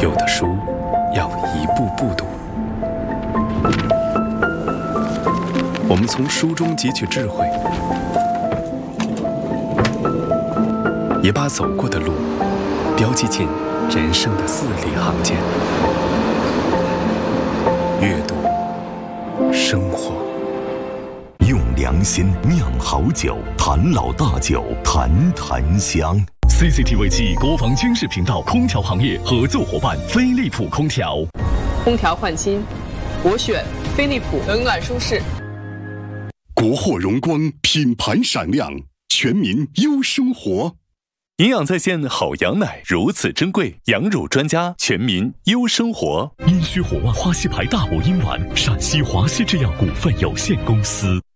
有的书要一步步读。我们从书中汲取智慧，也把走过的路标记进人生的字里行间。阅读，生活。 用良心酿好酒，谈老大酒，谈檀香。CCTV 暨国防军事频道空调行业合作伙伴飞利浦空调。 空调换新，我选飞利浦，冷暖舒适。 国货荣光，品牌闪亮，全民优生活。 营养在线好羊奶如此珍贵，羊乳专家，全民优生活。阴虚火旺花溪牌大补阴丸，陕西华西制药股份有限公司。